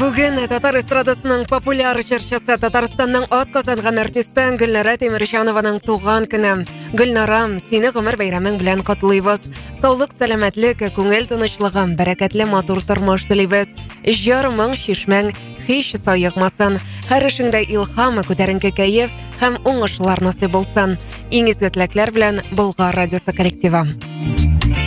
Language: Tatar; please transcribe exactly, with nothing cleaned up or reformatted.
Бүген татар эстрадасының популяр җырчысы, Татарстанның атказанган артисты Гөлнара Тимерҗанованың туган көне. Гөлнарам, сине гомер бәйрәмең белән котлыйбыз. Саулык, сәламәтлек, күңел тынычлыгы, бәрәкәтле матур тормыш телибез. Җырың, шишмәң һич саекмасын. Һәр эшеңдә илһам, күтәренке кәеф һәм уңышлар насыйп булсын. Иң изге теләкләр белән Болгар радиосы коллективы.